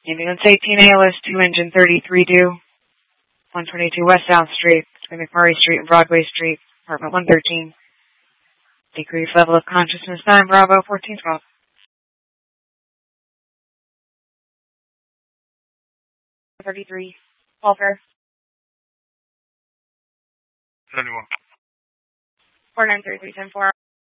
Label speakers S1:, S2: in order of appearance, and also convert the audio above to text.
S1: Ambulance 18 ALS 2 engine 33 due, 122 West South Street, between McMurray Street and Broadway Street, apartment 113. Decrease level of consciousness 9 Bravo 1412. 33. Welfare.
S2: 71.
S1: 493310-4.